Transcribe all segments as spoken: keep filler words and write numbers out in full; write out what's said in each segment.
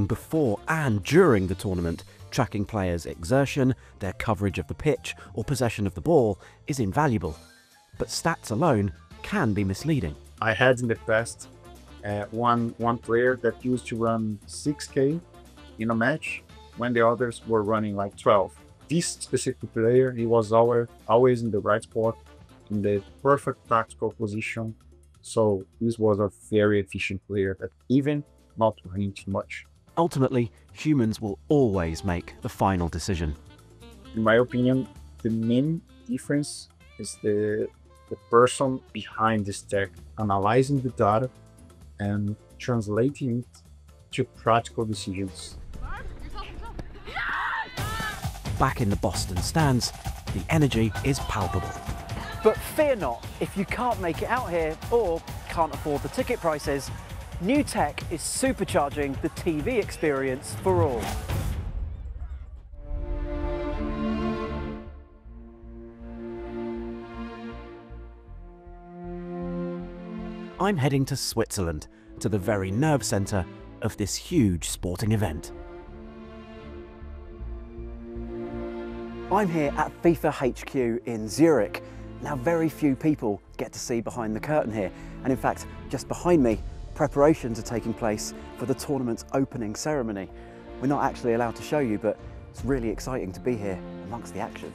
before and during the tournament, tracking players' exertion, their coverage of the pitch, or possession of the ball is invaluable. But stats alone can be misleading. I had in the past uh, one, one player that used to run six K in a match when the others were running like twelve. This specific player, he was always, always in the right spot, in the perfect tactical position. So this was a very efficient player that even not running too much. Ultimately, humans will always make the final decision. In my opinion, the main difference is the, the person behind this tech, analyzing the data and translating it to practical decisions. Back in the Boston stands, the energy is palpable. But fear not, if you can't make it out here or can't afford the ticket prices, new tech is supercharging the T V experience for all. I'm heading to Switzerland, to the very nerve centre of this huge sporting event. I'm here at FIFA H Q in Zurich. Now, very few people get to see behind the curtain here. And in fact, just behind me, preparations are taking place for the tournament's opening ceremony. We're not actually allowed to show you, but it's really exciting to be here amongst the action.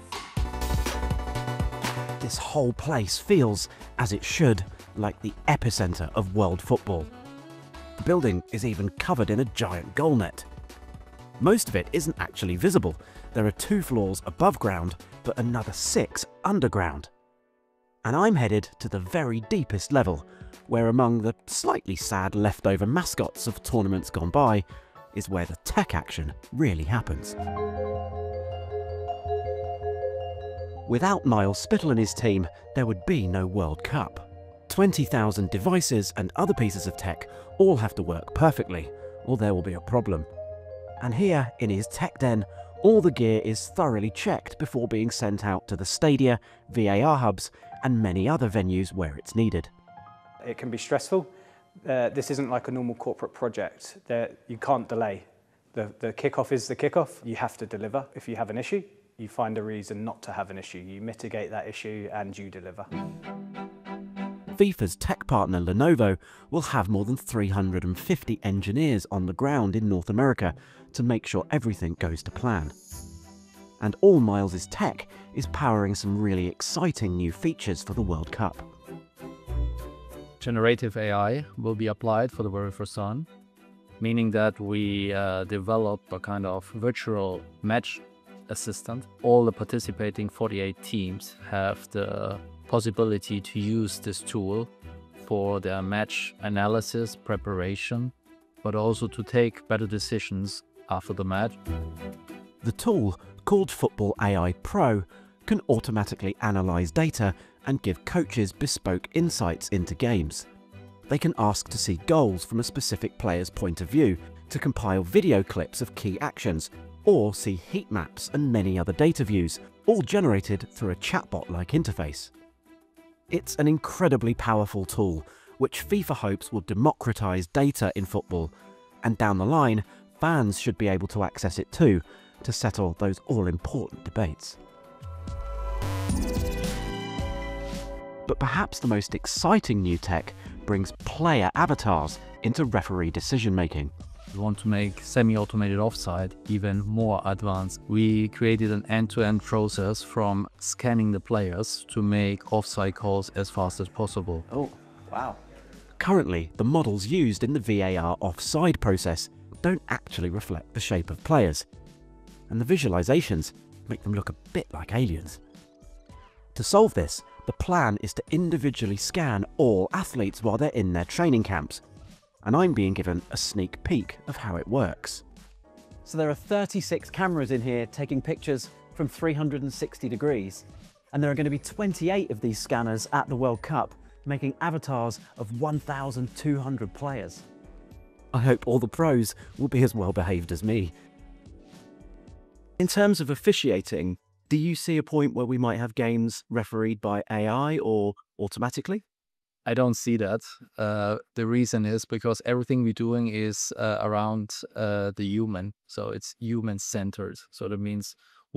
This whole place feels, as it should, like the epicentre of world football. The building is even covered in a giant goal net. Most of it isn't actually visible. There are two floors above ground, but another six underground. And I'm headed to the very deepest level, where among the slightly sad leftover mascots of tournaments gone by, is where the tech action really happens. Without Niall Spittle and his team, there would be no World Cup. twenty thousand devices and other pieces of tech all have to work perfectly, or there will be a problem. And here, in his tech den, all the gear is thoroughly checked before being sent out to the stadia, V A R hubs, and many other venues where it's needed. It can be stressful. Uh, this isn't like a normal corporate project. There, you can't delay. The, the kickoff is the kickoff. You have to deliver. If you have an issue, you find a reason not to have an issue. You mitigate that issue and you deliver. FIFA's tech partner Lenovo will have more than three hundred fifty engineers on the ground in North America to make sure everything goes to plan. And all Niall's tech is powering some really exciting new features for the World Cup. Generative A I will be applied for the very first time, meaning that we uh, develop a kind of virtual match assistant. All the participating forty-eight teams have the possibility to use this tool for their match analysis, preparation, but also to take better decisions after the match. The tool, called Football A I Pro, can automatically analyse data and give coaches bespoke insights into games. They can ask to see goals from a specific player's point of view, to compile video clips of key actions, or see heat maps and many other data views, all generated through a chatbot-like interface. It's an incredibly powerful tool, which FIFA hopes will democratise data in football, and down the line, fans should be able to access it too, to settle those all-important debates. But perhaps the most exciting new tech brings player avatars into referee decision-making. We want to make semi-automated offside even more advanced. We created an end-to-end process from scanning the players to make offside calls as fast as possible. Oh, wow. Currently, the models used in the V A R offside process don't actually reflect the shape of players, and the visualizations make them look a bit like aliens. To solve this, the plan is to individually scan all athletes while they're in their training camps, and I'm being given a sneak peek of how it works. So there are thirty-six cameras in here taking pictures from three hundred sixty degrees, and there are going to be twenty-eight of these scanners at the World Cup, making avatars of one thousand two hundred players. I hope all the pros will be as well behaved as me. In terms of officiating, do you see a point where we might have games refereed by A I or automatically? I don't see that. Uh, the reason is because everything we're doing is uh, around uh, the human. So it's human centered. So that means